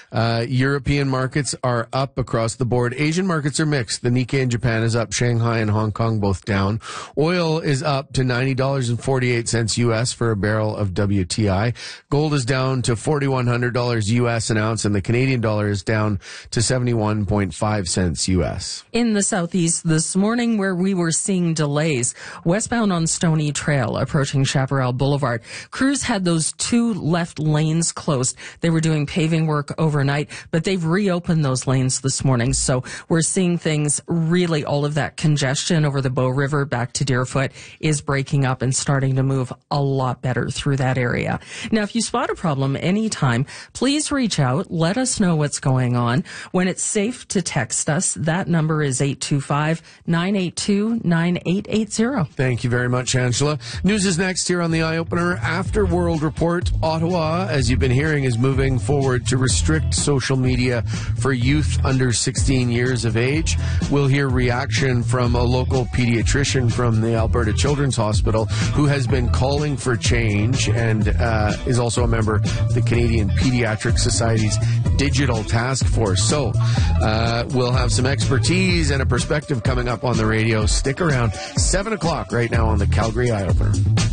European markets are up across the board. Asian markets are mixed. The Nikkei in Japan is up. Shanghai and Hong Kong both down. Oil is up to $90.48 US for a barrel of WTI. Gold is down to $4,100 US an ounce, and the Canadian dollar is down to 71.5 cents US. In the southeast this morning, where we were seeing delays, westbound on Stony Trail approaching Chaparral Boulevard, crews had those two left lanes closed. They were doing paving work overnight, but they've reopened those lanes this morning. So we're seeing things, really all of that congestion over the Bow River back to Deerfoot is breaking up and starting to move a lot better through that area. Now, if you spot a problem anytime, please reach out. Let us know what's going on. When it's safe to text us, that number is 825-982-9880. Thank you very much, Angela. News is next here on the Eye Opener After World Report. Ottawa, as you've been hearing, is moving forward to restrict social media for youth under 16 years of age. We'll hear reaction from a local pediatrician from the Alberta Children's Hospital who has been calling for change and is also a member of the Canadian Pediatric Society's Digital Task Force. So we'll have some expertise and a perspective coming up on the radio. Stick around. 7 o'clock right now on the Calgary Eye Opener.